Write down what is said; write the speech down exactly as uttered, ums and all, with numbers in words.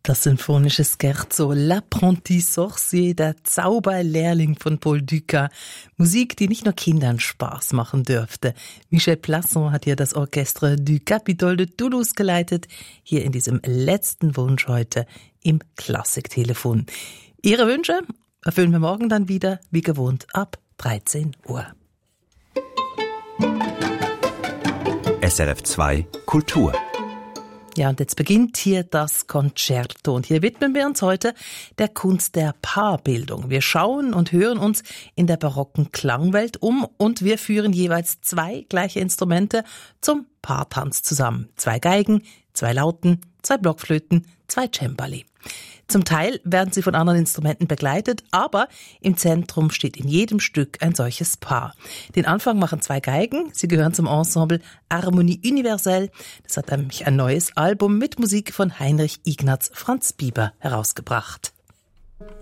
Das sinfonische Scherzo L'Apprenti Sorcier, der Zauberlehrling von Paul Dukas. Musik, die nicht nur Kindern Spaß machen dürfte. Michel Plasson hat hier das Orchestre du Capitole de Toulouse geleitet, hier in diesem letzten Wunsch heute im Klassiktelefon. Ihre Wünsche erfüllen wir morgen dann wieder, wie gewohnt, ab dreizehn Uhr. S R F zwei Kultur. Ja, und jetzt beginnt hier das Concerto. Und hier widmen wir uns heute der Kunst der Paarbildung. Wir schauen und hören uns in der barocken Klangwelt um und wir führen jeweils zwei gleiche Instrumente zum Paartanz zusammen. Zwei Geigen, zwei Lauten, zwei Blockflöten, zwei Cembali. Zum Teil werden sie von anderen Instrumenten begleitet, aber im Zentrum steht in jedem Stück ein solches Paar. Den Anfang machen zwei Geigen, sie gehören zum Ensemble Harmonie Universelle. Das hat nämlich ein neues Album mit Musik von Heinrich Ignaz Franz Bieber herausgebracht.